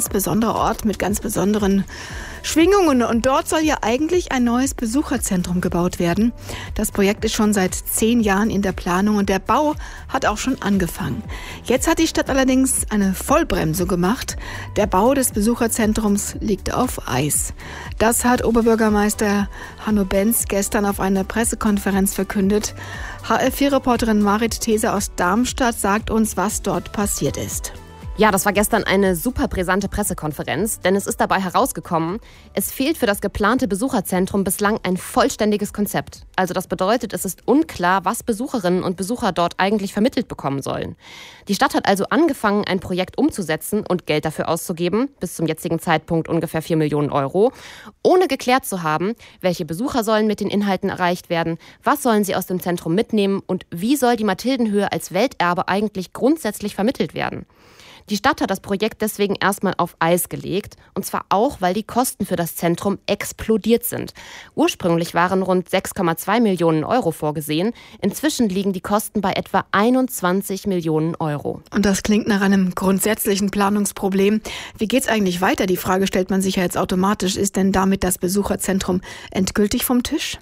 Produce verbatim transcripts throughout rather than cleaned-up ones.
ganz besonderer Ort mit ganz besonderen Schwingungen. Und dort soll ja eigentlich ein neues Besucherzentrum gebaut werden. Das Projekt ist schon seit zehn Jahren in der Planung und der Bau hat auch schon angefangen. Jetzt hat die Stadt allerdings eine Vollbremsung gemacht. Der Bau des Besucherzentrums liegt auf Eis. Das hat Oberbürgermeister Hanno Benz gestern auf einer Pressekonferenz verkündet. H R vier Reporterin Marit Theser aus Darmstadt sagt uns, was dort passiert ist. Ja, das war gestern eine super brisante Pressekonferenz, denn es ist dabei herausgekommen, es fehlt für das geplante Besucherzentrum bislang ein vollständiges Konzept. Also das bedeutet, es ist unklar, was Besucherinnen und Besucher dort eigentlich vermittelt bekommen sollen. Die Stadt hat also angefangen, ein Projekt umzusetzen und Geld dafür auszugeben, bis zum jetzigen Zeitpunkt ungefähr vier Millionen Euro, ohne geklärt zu haben, welche Besucher sollen mit den Inhalten erreicht werden, was sollen sie aus dem Zentrum mitnehmen und wie soll die Mathildenhöhe als Welterbe eigentlich grundsätzlich vermittelt werden. Die Stadt hat das Projekt deswegen erstmal auf Eis gelegt, und zwar auch, weil die Kosten für das Zentrum explodiert sind. Ursprünglich waren rund sechs Komma zwei Millionen Euro vorgesehen, inzwischen liegen die Kosten bei etwa einundzwanzig Millionen Euro. Und das klingt nach einem grundsätzlichen Planungsproblem. Wie geht's eigentlich weiter? Die Frage stellt man sich ja jetzt automatisch. Ist denn damit das Besucherzentrum endgültig vom Tisch?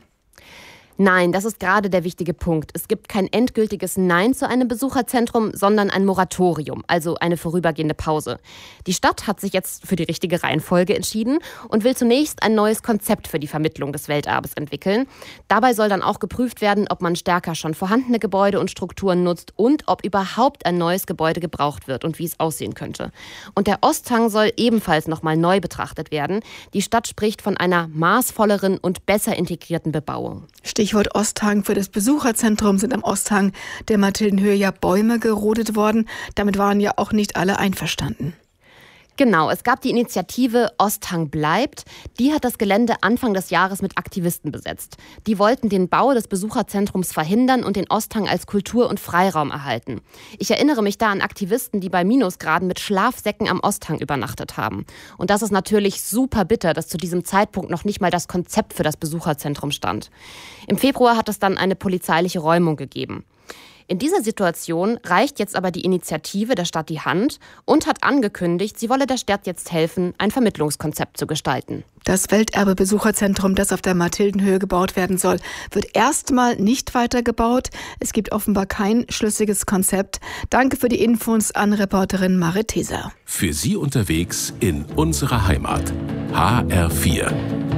Nein, das ist gerade der wichtige Punkt. Es gibt kein endgültiges Nein zu einem Besucherzentrum, sondern ein Moratorium, also eine vorübergehende Pause. Die Stadt hat sich jetzt für die richtige Reihenfolge entschieden und will zunächst ein neues Konzept für die Vermittlung des Welterbes entwickeln. Dabei soll dann auch geprüft werden, ob man stärker schon vorhandene Gebäude und Strukturen nutzt und ob überhaupt ein neues Gebäude gebraucht wird und wie es aussehen könnte. Und der Osthang soll ebenfalls nochmal neu betrachtet werden. Die Stadt spricht von einer maßvolleren und besser integrierten Bebauung. Stichwort Osthang. Für das Besucherzentrum sind am Osthang der Mathildenhöhe ja Bäume gerodet worden. Damit waren ja auch nicht alle einverstanden. Genau, es gab die Initiative Osthang bleibt. Die hat das Gelände Anfang des Jahres mit Aktivisten besetzt. Die wollten den Bau des Besucherzentrums verhindern und den Osthang als Kultur- und Freiraum erhalten. Ich erinnere mich da an Aktivisten, die bei Minusgraden mit Schlafsäcken am Osthang übernachtet haben. Und das ist natürlich super bitter, dass zu diesem Zeitpunkt noch nicht mal das Konzept für das Besucherzentrum stand. Im Februar hat es dann eine polizeiliche Räumung gegeben. In dieser Situation reicht jetzt aber die Initiative der Stadt die Hand und hat angekündigt, sie wolle der Stadt jetzt helfen, ein Vermittlungskonzept zu gestalten. Das Welterbe-Besucherzentrum, das auf der Mathildenhöhe gebaut werden soll, wird erstmal nicht weitergebaut. Es gibt offenbar kein schlüssiges Konzept. Danke für die Infos an Reporterin Marit Theser. Für Sie unterwegs in unserer Heimat. H R vier.